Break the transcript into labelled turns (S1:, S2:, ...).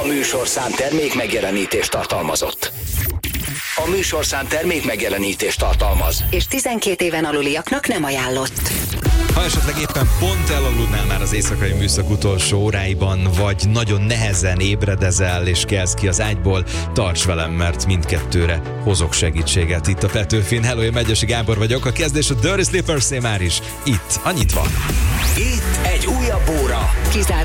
S1: A műsorszám termék megjelenítést tartalmazott. A műsorszám termék megjelenítést tartalmaz. És 12 éven aluliaknak nem ajánlott.
S2: Ha esetleg éppen pont elaludnál már az éjszakai műszak utolsó óráiban, vagy nagyon nehezen ébredezel és kelsz ki az ágyból, tarts velem, mert mindkettőre hozok segítséget itt a Petőfin. Hello, én Megyesi Gábor vagyok, a kezdés a Dirty Slippers már is itt, a Nyitva.
S1: Itt egy újabb óra.